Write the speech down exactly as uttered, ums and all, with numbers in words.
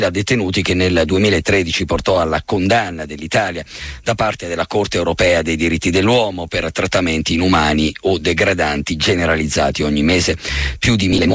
da detenuti che nel duemilatredici portò alla condanna dell'Italia da parte della Corte europea dei diritti dell'uomo per trattamenti inumani o degradanti generalizzati. Ogni mese più di mille